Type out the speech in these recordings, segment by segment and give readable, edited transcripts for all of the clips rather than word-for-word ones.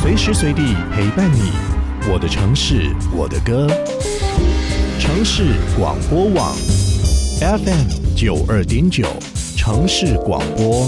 随时随地陪伴你，我的城市，我的歌。城市广播网 FM 92.9，城市广播。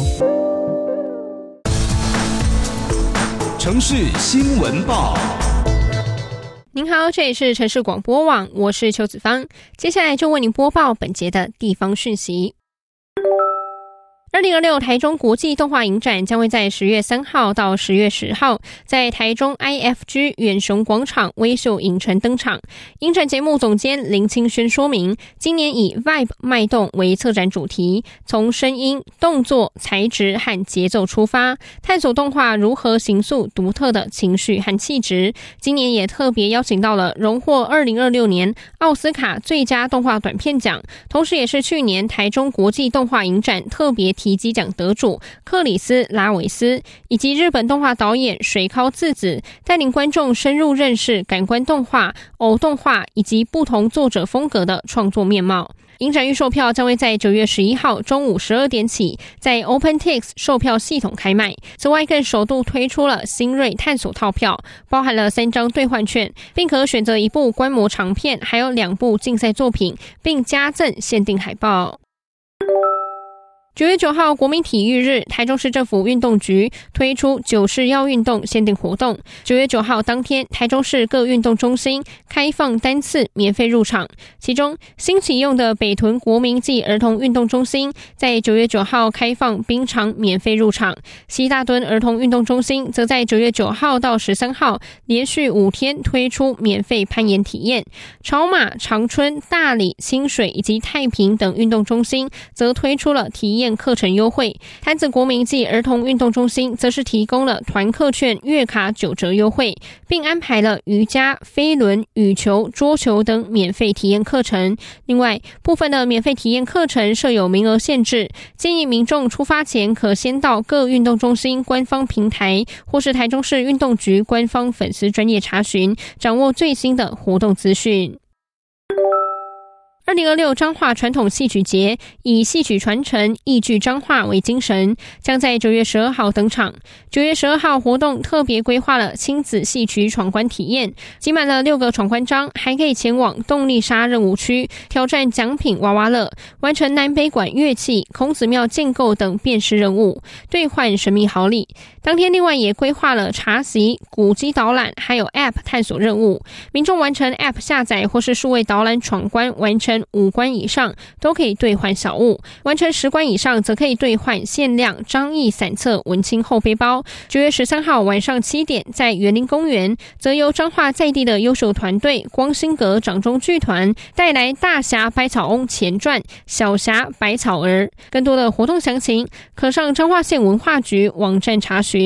城市新闻报。 您好，这里是城市广播网，我是邱子芳，接下来就为您播报本节的地方讯息。2026台中国际动画影展将会在10月3号到10月10号在台中 IFG 远雄广场威秀影城登场。影展节目总监林清轩说明，今年以 Vibe 脉动为策展主题，从声音、动作、材质和节奏出发，探索动画如何形塑独特的情绪和气质。今年也特别邀请到了荣获2026年奥斯卡最佳动画短片奖，同时也是去年台中国际动画影展特别提及奖得主克里斯拉维斯，以及日本动画导演水尻自子，带领观众深入认识感官动画、偶动画以及不同作者风格的创作面貌。影展预售票将会在9月11号中午12点起在 OpenTix 售票系统开卖。此外，更首度推出了新锐探索套票，包含了3张兑换券，并可选择1部观摩长片，还有2部竞赛作品，并加赠限定海报。9月9号国民体育日，台中市政府运动局推出9式要运动限定活动。9月9号当天，台中市各运动中心开放单次免费入场，其中新启用的北屯国民暨儿童运动中心在9月9号开放冰场免费入场，西大墩儿童运动中心则在9月9号到13号连续5天推出免费攀岩体验。草马、长春、大理、清水以及太平等运动中心则推出了体验课程优惠，潭子国民暨儿童运动中心则是提供了团课券月卡9折优惠，并安排了瑜伽、飞轮、羽球、桌球等免费体验课程。另外，部分的免费体验课程设有名额限制，建议民众出发前可先到各运动中心官方平台或是台中市运动局官方粉丝专页查询，掌握最新的活动资讯。2026彰化传统戏曲节以戏曲传承、艺剧彰化为精神，将在9月12号登场。9月12号活动特别规划了亲子戏曲闯关体验，集满了6个闯关章，还可以前往动力沙任务区挑战奖品娃娃乐，完成南北管乐器、孔子庙建构等辨识任务，兑换神秘好礼。当天另外也规划了茶席、古迹导览，还有 App 探索任务。民众完成 App 下载或是数位导览闯关，完成5关以上都可以兑换小物，完成10关以上则可以兑换限量张毅散册文青后背包。9月13号晚上7点，在园林公园，则由彰化在地的优秀团队光兴阁掌中剧团带来大侠百草翁前传、小侠百草儿。更多的活动详情可上彰化县文化局网站查询。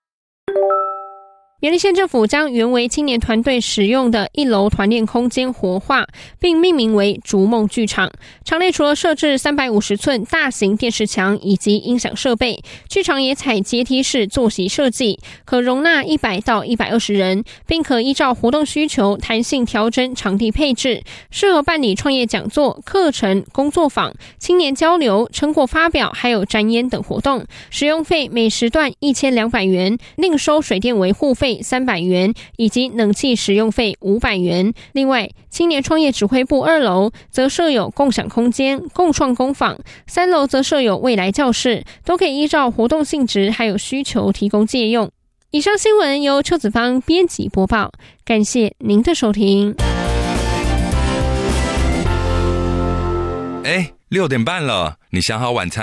苗栗县政府将原为青年团队使用的1楼团练空间活化，并命名为逐梦剧场。场内除了设置350寸大型电视墙以及音响设备，剧场也采阶梯式坐席设计，可容纳100到120人，并可依照活动需求弹性调整场地配置，适合办理创业讲座、课程、工作坊、青年交流、成果发表，还有展演等活动。使用费每时段1200元，另收水电维护费300元，以及冷气使用费500元。另外，青年创业指挥部2楼则设有共享空间、共创工坊，3楼则设有未来教室，都可以依照活动性质还有需求提供借用。以上新闻由邱子芳编辑播报，感谢您的收听。 6点半了，你想好晚餐